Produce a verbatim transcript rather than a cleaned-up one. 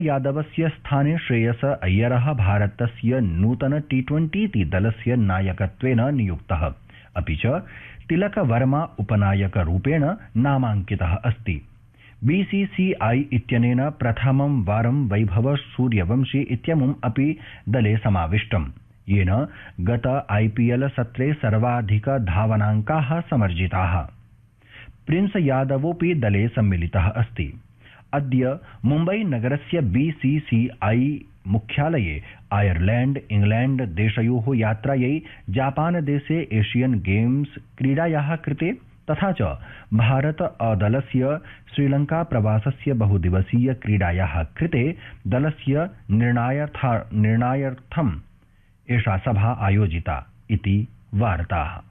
यादवस्य स्थाने श्रेयस अय्यरः भारतस्य नूतन टी ट्वेंटी दलस्य नायकत्वेन नियुक्तः अपि च तिलक वर्मा उपनायकरूपेण नामाङ्कितः अस्ति। बीसीसीआई इत्यनेन प्रथमं वारं वैभव सूर्यवंशी इत्यमुम् अपि दले समाविष्टम्, येन गत आईपीएल सत्रे सर्वाधिक धावनाङ्काः समर्जिताः। प्रिंस यादवोऽपि दले सम्मिलितः अस्ति। अद्य मुम्बई नगरस्य बीसीसीआई मुख्यालये आयरलैंड इंग्लैंड देशयोः यात्रायै जापान देशे एशियन गेम्स क्रीडायाः कृते तथा च भारत अदलस्य श्रीलंका प्रवासस्य बहुदिवसीय क्रीडायाः कृते दलस्य निर्णयार्थम् एषा सभा आयोजिता इति वार्ताः।